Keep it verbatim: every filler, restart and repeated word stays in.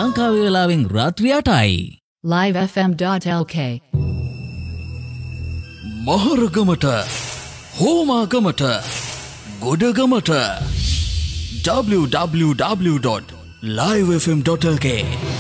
ලංකාවේ වෙලාවෙන් රාත්‍රී අටයි. live f m dot l k මහරගමට හෝමාගමට ගොඩගමට w w w dot live f m dot l k